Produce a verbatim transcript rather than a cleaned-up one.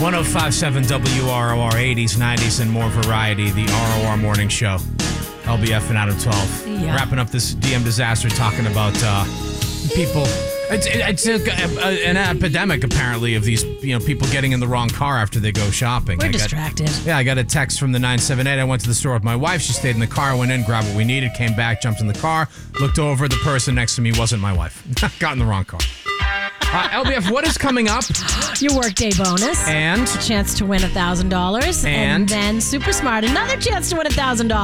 one oh five point seven W R O R, eighties, nineties, and more variety. The R O R Morning Show. L B F and Adam twelve. Yeah. Wrapping up this D M disaster, talking about uh, people. It's, it's a, a, an epidemic, apparently, of these you know people getting in the wrong car after they go shopping. We're I got, distracted. Yeah, I got a text from the nine seven eight. I went to the store with my wife. She stayed in the car, went in, grabbed what we needed, came back, jumped in the car, looked over. The person next to me wasn't my wife. Got in the wrong car. Uh, L B F, what is coming up? Your workday bonus. And? A chance to win one thousand dollars. And? And then Super Smart, another chance to win one thousand dollars.